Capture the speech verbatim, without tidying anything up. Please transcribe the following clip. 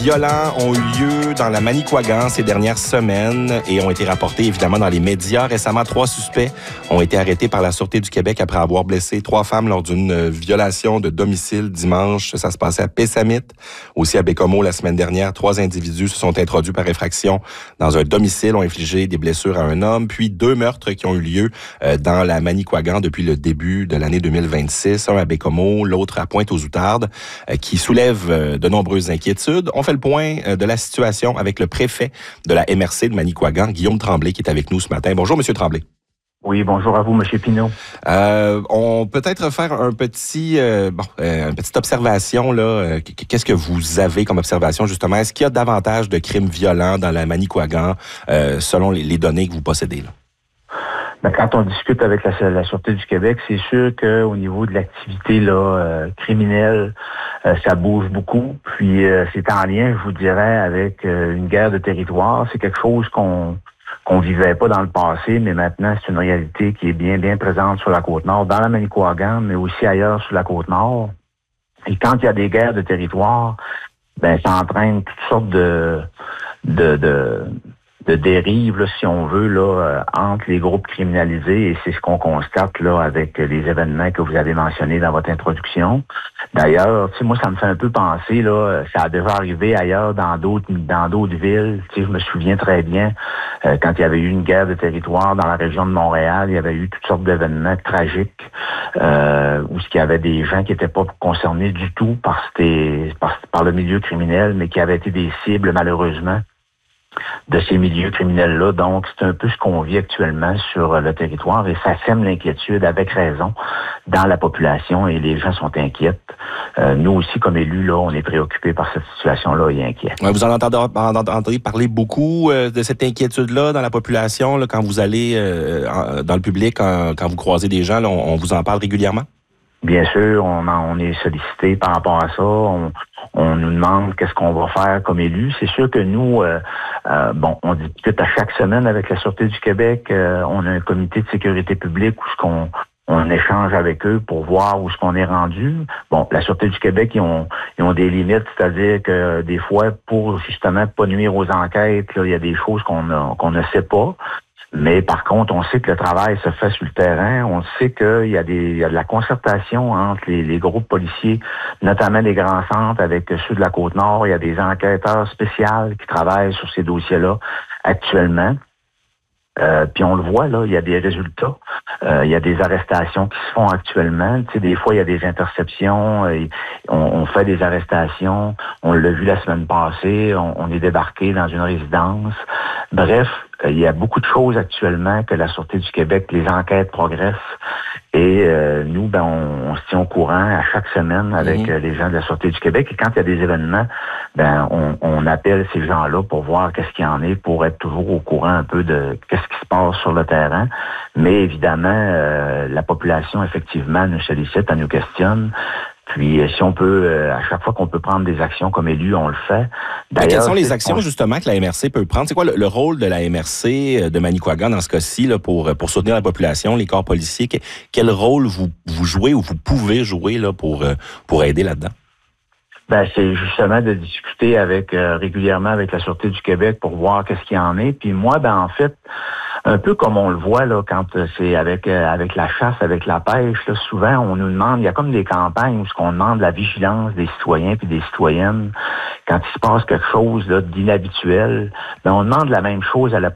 violents ont eu lieu dans la Manicouagan ces dernières semaines et ont été rapportés évidemment dans les médias. Récemment, trois suspects ont été arrêtés par la Sûreté du Québec après avoir blessé trois femmes lors d'une violation de domicile dimanche. Ça se passait à Pessamit, aussi à Bécomo la semaine dernière. Trois individus se sont introduits par effraction dans un domicile, ont infligé des blessures à un homme, puis deux meurtres qui ont eu lieu dans la Manicouagan depuis le début de l'année deux mille vingt-six. Un à Bécomo, l'autre à Pointe-aux-Outardes, qui soulèvent de nombreuses inquiétudes. On fait le point de la situation avec le préfet de la M R C de Manicouagan, Guillaume Tremblay, qui est avec nous ce matin. Bonjour, Monsieur Tremblay. Oui, bonjour à vous, Monsieur Pinault. Euh, on peut peut-être faire un petit, euh, bon, euh, une petite observation là. Qu'est-ce que vous avez comme observation justement? Est-ce qu'il y a davantage de crimes violents dans la Manicouagan euh, selon les, les données que vous possédez là? Ben, quand on discute avec la, la Sûreté du Québec, c'est sûr qu'au niveau de l'activité là euh, criminelle, euh, ça bouge beaucoup. Puis euh, c'est en lien, je vous dirais, avec euh, une guerre de territoire. C'est quelque chose qu'on qu'on vivait pas dans le passé, mais maintenant c'est une réalité qui est bien bien présente sur la Côte-Nord, dans la Manicouagan, mais aussi ailleurs sur la Côte-Nord. Et quand il y a des guerres de territoire, ben ça entraîne toutes sortes de de, de de dérive, là, si on veut, là, euh, entre les groupes criminalisés, et c'est ce qu'on constate là avec les événements que vous avez mentionnés dans votre introduction. D'ailleurs, tu sais, moi, ça me fait un peu penser, là, ça a déjà arrivé ailleurs dans d'autres dans d'autres villes. Tu sais, je me souviens très bien euh, quand il y avait eu une guerre de territoire dans la région de Montréal, il y avait eu toutes sortes d'événements tragiques euh, où il y avait des gens qui n'étaient pas concernés du tout par, ces, par, par le milieu criminel, mais qui avaient été des cibles, malheureusement, de ces milieux criminels-là. Donc, c'est un peu ce qu'on vit actuellement sur le territoire et ça sème l'inquiétude avec raison dans la population et les gens sont inquiets. Euh, nous aussi, comme élus, là, on est préoccupés par cette situation-là et inquiets. Ouais, vous en entendez, en entendez parler beaucoup euh, de cette inquiétude-là dans la population là, quand vous allez euh, en, dans le public, quand, quand vous croisez des gens, là, on, on vous en parle régulièrement? Bien sûr, on, en, on est sollicité par rapport à ça. On, on nous demande qu'est-ce qu'on va faire comme élus. C'est sûr que nous, euh, euh, bon, on discute à chaque semaine avec la Sûreté du Québec. Euh, on a un comité de sécurité publique où ce qu'on on échange avec eux pour voir où ce qu'on est rendu. Bon, la Sûreté du Québec, ils ont, ils ont des limites, c'est-à-dire que des fois, pour justement pas nuire aux enquêtes, là, il y a des choses qu'on a, qu'on ne sait pas. Mais par contre, on sait que le travail se fait sur le terrain. On sait qu'il y a des, il y a de la concertation entre les, les groupes policiers, notamment les grands centres avec ceux de la Côte-Nord. Il y a des enquêteurs spéciaux qui travaillent sur ces dossiers-là actuellement. Euh, puis on le voit, là, il y a des résultats. Euh, il y a des arrestations qui se font actuellement. Tu sais, des fois, il y a des interceptions. Et on, on fait des arrestations. On l'a vu la semaine passée. On, on est débarqué dans une résidence. Bref, il y a beaucoup de choses actuellement que la Sûreté du Québec, les enquêtes progressent. Et euh, nous, ben, on, on se tient au courant à chaque semaine avec mmh. les gens de la Sûreté du Québec. Et quand il y a des événements, ben, on, on appelle ces gens-là pour voir qu'est-ce qu'il y en est, pour être toujours au courant un peu de qu'est-ce qui se passe sur le terrain. Mais évidemment, euh, la population, effectivement, nous sollicite, elle nous questionne. Puis, si on peut, euh, à chaque fois qu'on peut prendre des actions comme élu, on le fait. D'ailleurs, quelles sont les actions, justement, que la M R C peut prendre? C'est quoi le, le rôle de la M R C de Manicouagan dans ce cas-ci là, pour, pour soutenir la population, les corps policiers? Quel rôle vous, vous jouez ou vous pouvez jouer là, pour, pour aider là-dedans? Ben, c'est justement de discuter avec euh, régulièrement avec la Sûreté du Québec pour voir qu'est-ce qu'il y en est. Puis moi, ben en fait, un peu comme on le voit là quand c'est avec euh, avec la chasse, avec la pêche, là, souvent on nous demande, il y a comme des campagnes où on demande la vigilance des citoyens puis des citoyennes quand il se passe quelque chose là d'inhabituel. Ben on demande la même chose à la